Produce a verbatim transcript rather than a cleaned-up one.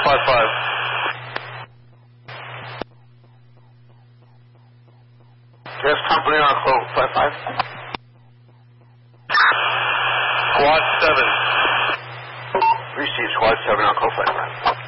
five five. Gas company on call five five. Squad seven. Receive squad seven on call five five.